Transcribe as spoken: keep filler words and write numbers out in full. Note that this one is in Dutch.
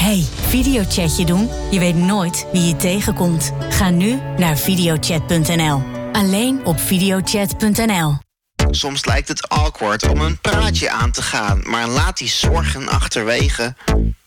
Hey, videochatje doen? Je weet nooit wie je tegenkomt. Ga nu naar videochat punt n l. Alleen op videochat punt n l. Soms lijkt het awkward om een praatje aan te gaan, maar laat die zorgen achterwege.